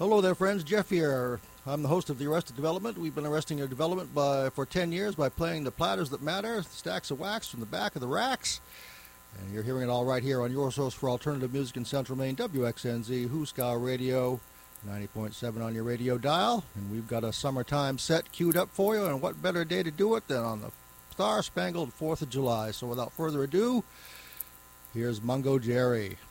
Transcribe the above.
Hello there, friends. Jeff here. I'm the host of The Arrested Development. We've been arresting your development for 10 years by playing the platters that matter, stacks of wax from the back of the racks. And you're hearing it all right here on your source for alternative music in Central Maine, WXNZ, Hooskow Radio, 90.7 on your radio dial. And we've got a summertime set queued up for you, and what better day to do it than on the Star-Spangled 4th of July. So without further ado, here's Mungo Jerry.